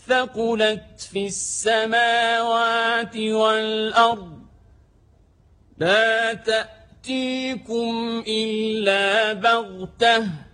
ثقلت في السماوات والأرض لا تأتيكم إلا بغتة